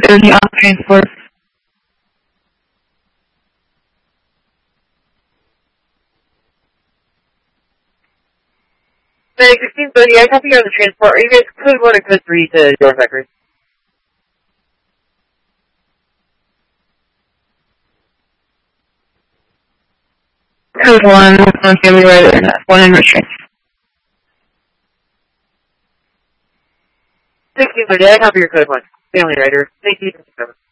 30 on transport. Hey, 1630, I copy you on the transport. Are you guys code 1 or code 3 to your factory? Code 1, on family rider, 1 in restraint. 1630, I copy your code 1. Family rider. Thank you.